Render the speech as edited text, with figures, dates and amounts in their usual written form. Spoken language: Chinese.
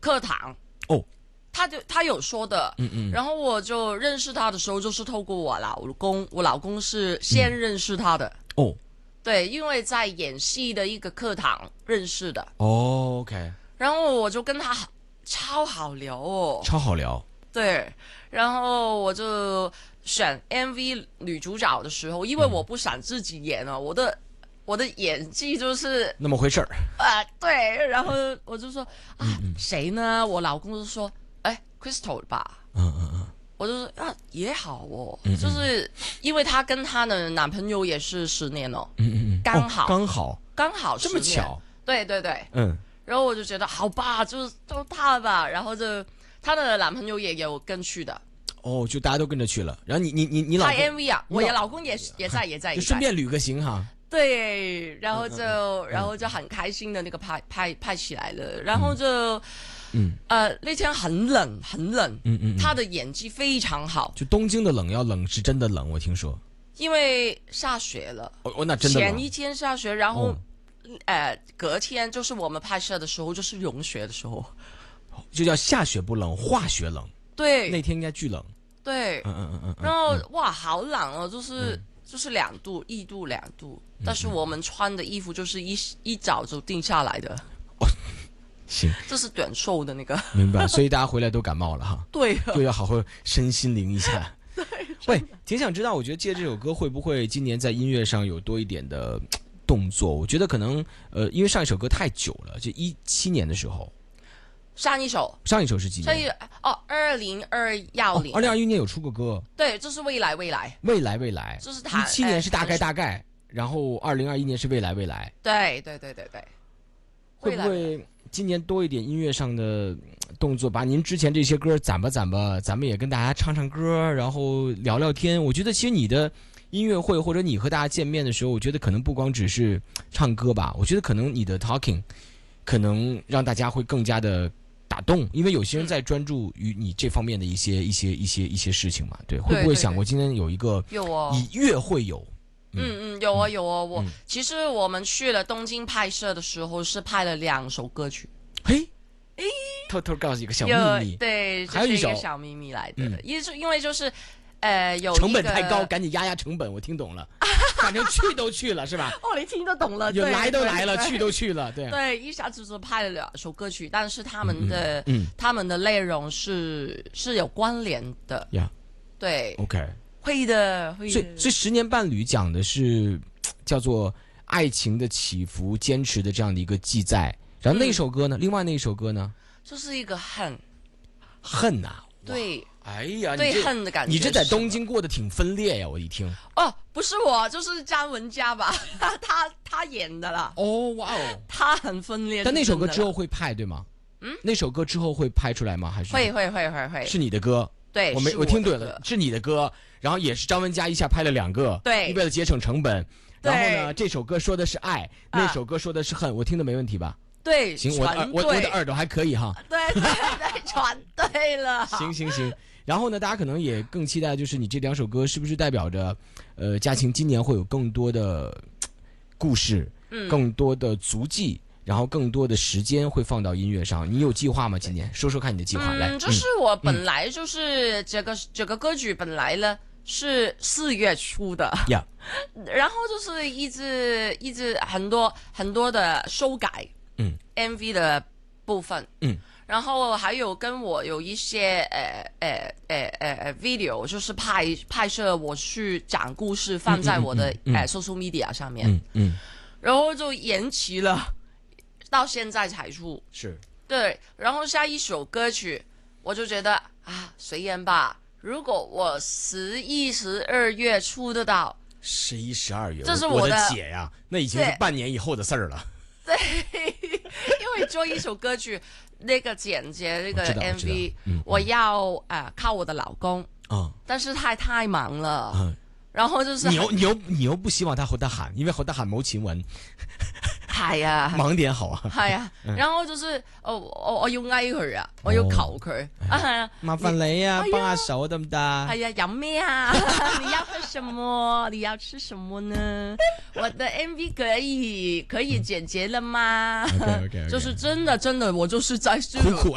课堂哦。 他有说的，然后我就认识他的时候，就是透过我老公是先认识他的， 哦， 对，因为在演戏的一个课堂认识的， 哦 ，OK， 然后我就跟他超好聊哦， 超好聊， 对，然后我就选 MV 女主角的时候，因为我不想自己演哦，我的演技就是那么回事儿， 对，然后我就说谁呢？我老公就说Crystal 吧，我就说也好哦，就是因为她跟她的男朋友也是10年哦，刚好这么巧， 对，然后我就觉得好吧，就她吧，然后就她的男朋友也有跟去的， 哦，就大家都跟着去了，然后你老公拍 MV 啊，我老公也在， 就顺便旅个行哈， 对，然后就很开心的那个拍起来了，然后就。那天很冷，他的演技非常好。 就东京的冷要冷是真的冷，我听说。 因为下雪了。 那真的冷。 前一天下雪，然后隔天就是我们拍摄的时候，就是融雪的时候。 就叫下雪不冷，化雪冷。 对。 那天应该巨冷。 对。然后哇，好冷哦，就是2度，1度2度，但是我们穿的衣服就是一早就定下来的。 行， 这是短袖的那个， 明白。所以大家回来都感冒了哈。 对， 就要好好身心灵一下。 对， 喂，挺想知道，我觉得借这首歌会不会今年在音乐上有多一点的动作？我觉得可能因为上一首歌太久了，就17年的时候。上一首是几年？2021年有出过歌。 对，这是未来。这是他 17年是大概，然后2021年是未来。 对。 会不会今年多一点音乐上的动作，把您之前这些歌攒吧，咱们也跟大家唱唱歌，然后聊聊天。我觉得其实你的音乐会或者你和大家见面的时候，我觉得可能不光只是唱歌吧，我觉得可能你的 talking 可能让大家会更加的打动，因为有些人在专注于你这方面的一些事情嘛。对，会不会想过今天有一个以乐会有？ 有啊，其实我们去了东京拍摄的时候是拍了2首歌曲。 偷告诉一个小秘密， 对， 还有一首这是一个小秘密来的，因为就是有成本太高，赶紧压成本。我听懂了，反正去都去了是吧？ 你听得懂了， 有来都来了，去都去了，对， 一下子就拍了2首歌曲，但是他们的内容是有关联的呀。 对 ，OK。 会的。 所以10年伴侣讲的是叫做爱情的起伏、坚持的这样的一个记载。然后那首歌呢，另外那一首歌呢， 就是一个恨啊。 对， 哎呀， 对恨的感觉。 你这在东京过得挺分裂呀，我一听。 不是我，就是张文佳吧，他演的啦。 哇哦， 他很分裂。 但那首歌之后会拍对吗？那首歌之后会拍出来吗？还是会？ 是你的歌。 对， 我听对了，是你的歌，然后也是张文佳一下拍了2个， 对， 为了节省成本。然后呢，这首歌说的是爱，那首歌说的是恨，我听的没问题吧？ 对， 行，我的耳朵还可以哈。 对，传对了。 行。然后呢，大家可能也更期待，就是你这2首歌是不是代表着，嘉晴今年会有更多的故事，更多的足迹。然后更多的时间会放到音乐上，你有计划吗？今年说说看你的计划来。 就是我本来就是这个歌曲本来呢是4月出的，然后就是一直很多的修改，MV 的部分，然后还有跟我有一些video， 就是拍摄我去讲故事放在我的social media 上面，然后就延期了。到现在才出， 是对，然后下一首歌曲，我就觉得随缘吧。如果我11、12月出得到 ，11、12月， 这是我的姐呀，那已经是半年以后的事儿了。 对，因为做一首歌曲，那个剪接那个 MV， 我要靠我的老公但是他太忙了，然後就是你又不希望他好得閒，因為好得閒冇錢揾。 係啊， 忙點好啊。 係啊，然後就是我要嗌佢啊，我要求佢啊， 麻煩你啊，幫下手得唔得？ 係啊，飲咩啊？你要喝什麼？你要吃什麼呢？我的 MV 可以剪輯了嗎？ OK， 就是真的，我就是在苦苦